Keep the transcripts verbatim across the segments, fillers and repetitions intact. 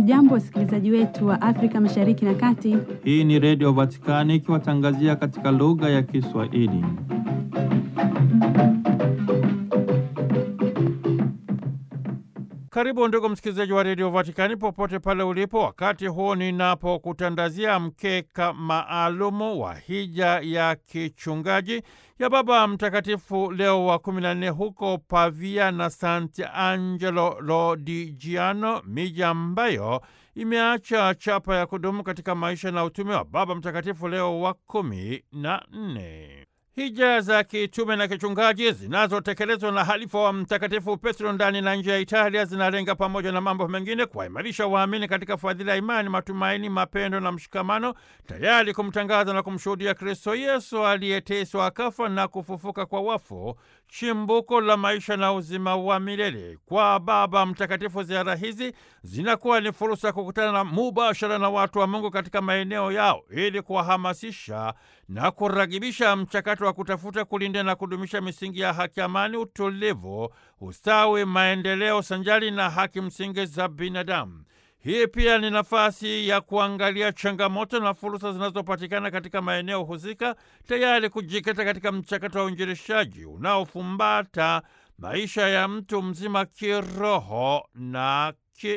Hamjambo wasikilizaji wetu wa Afrika Mashariki na Kati. Hii ni Radio Vatikani ikiwatangazia katika lugha ya Kiswahili. Karibu ndugu msikilizaji wa Radio Vatikani popote pale ulipo, wakati huu ninapokutandazia mkeka maalumu wa hija ya kichungaji ya Baba Mtakatifu Leo wa kumi na nne huko Pavia na Sant'Angelo Lodigiano, miji ambayo imeacha chapa ya kudumu katika maisha na utume wa Baba Mtakatifu Leo wa kumi na nne. Hija za kitume na kichungaji zinazotekelezwa na halifa wa Mtakatifu Petro ndani na nje ya Italia zinalenga pamoja na mambo mengine kuwaimarisha waamini katika fadhila ya imani, matumaini, mapendo na mshikamano, tayari kumtangaza na kumshuhudia Kristo Yesu aliyeteswa, akafa na kufufuka kwa wafu, chimbuko la maisha na uzima wa milele. Kwa Baba Mtakatifu, ziara hizi zinakuwa ni fursa kukutana na mubashara na watu wa Mungu katika maeneo yao ili kuwahamasisha na kuragibisha mchakato wa kutafuta, kulinda na kudumisha misingi ya haki, amani, utulivu, ustawi, maendeleo sanjali na haki msingi za binadamu. Hii pia ni nafasi ya kuangalia changamoto na fursa zinazopatikana katika maeneo husika, tayari kujikita katika mchakato wa uinjilishaji unaofumbata maisha ya mtu mzima kiroho na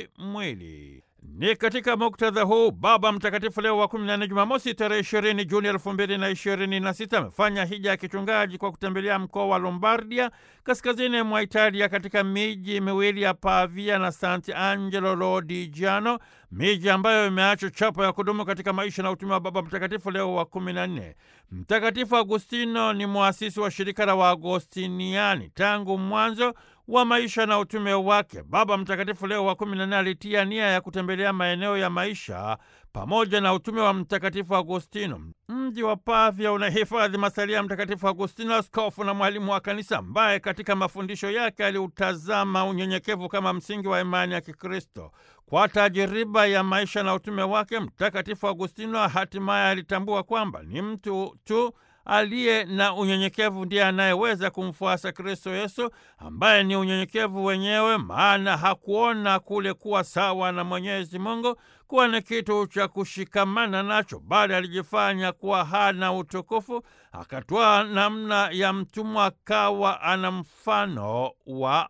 kimwili. Ni katika muktadha huu Baba Mtakatifu Leo wa kumi na nne, Jumamosi tarehe ishirini Juni elfu mbili na ishirini na sita, amefanya hija ya kichungaji kwa kutembelea mkoa wa Lombardia kaskazini mwa Italia katika miji miwili ya Pavia na Sant'Angelo Lodigiano, miji ambayo imeacha chapa ya kudumu katika maisha na utume wa Baba Mtakatifu Leo wa kumi na nne. Mtakatifu Agustino ni muasisi wa shirika la Waagostiniani. Tangu mwanzo wa maisha na utume wake, Baba Mtakatifu Leo wa kumi na nne alitia nia ya kutembelea maeneo ya maisha pamoja na utume wa Mtakatifu Agustino. Mji wa Pavia unahifadhi masalia ya Mtakatifu Agustino, askofu na mwalimu wa kanisa, ambaye katika mafundisho yake aliutazama unyenyekevu kama msingi wa imani ya Kikristo. Kwa tajiriba ya maisha na utume wake, Mtakatifu Agustino hatimaye alitambua kwamba ni mtu tu aliye na unyenyekevu ndiye anayeweza kumfuasa Kristo Yesu, ambaye ni unyenyekevu wenyewe, maana hakuona kule kuwa sawa na Mwenyezi Mungu kuwa ni kitu cha kushikamana nacho, bali alijifanya kuwa hana utukufu, akatwaa namna ya mtumwa, akawa ana mfano wa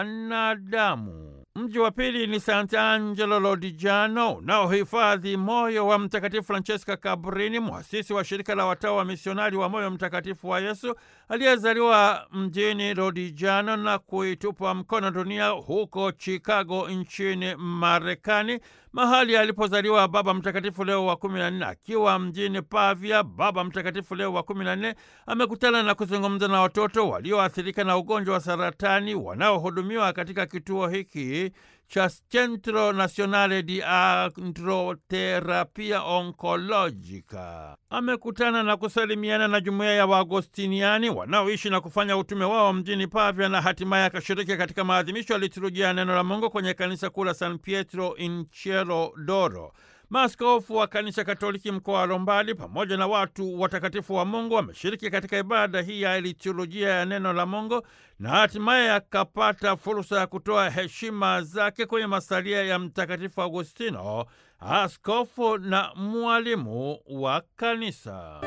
wanadamu. Mji wa pili ni Sant'Angelo Lodigiano, unaohifadhi moyo wa Mtakatifu Francesca Cabrini, muasisi wa shirika la watawa wa misionari wa moyo mtakatifu wa Yesu, aliyezaliwa mjini Lodigiano na kuitupa mkono dunia huko Chicago nchini Marekani, mahali alipozaliwa Baba Mtakatifu Leo wa kumi na nne. Akiwa mjini Pavia, Baba Mtakatifu Leo wa kumi na nne amekutana na kuzungumza na watoto walioathirika na ugonjwa wa saratani wanaohudumiwa katika kituo hiki cha Centro Nazionale di Androterapia Oncologica. Amekutana na kusalimiana na jumuiya ya Waagostiniani wanaoishi na kufanya utume wao mjini Pavia, na hatimaye akashiriki katika maadhimisho ya liturujia ya neno la Mungu kwenye kanisa kuu la San Pietro in Cielo d'Oro. Maaskofu wa kanisa Katoliki mkoa wa Lombardi pamoja na watu watakatifu wa Mungu wameshiriki katika ibada hii ya liturujia ya neno la Mungu, na hatimaye akapata fursa ya kutoa heshima zake kwenye masalia ya Mtakatifu Agustino, askofu na mwalimu wa kanisa.